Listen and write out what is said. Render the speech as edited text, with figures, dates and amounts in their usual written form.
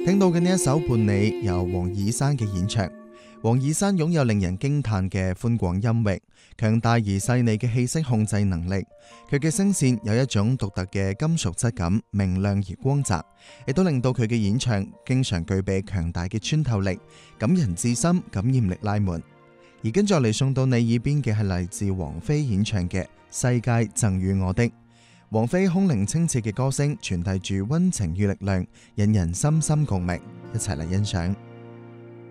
聽到嘅呢一首《伴你》由黃綺珊嘅演唱。黃綺珊擁有令人驚嘆嘅寬廣音域、強大而細膩嘅氣息控制能力，佢嘅聲線有一種獨特嘅金屬質感，明亮而光澤，亦都令到佢嘅演唱經常具備強大嘅穿透力，感人至深，感染力拉滿。而跟住嚟送到你耳邊嘅係嚟自王菲演唱嘅《世界贈予我的》。王菲空靈清澈嘅歌聲傳遞住溫情與力量，引人深深共鳴，一齊嚟欣賞。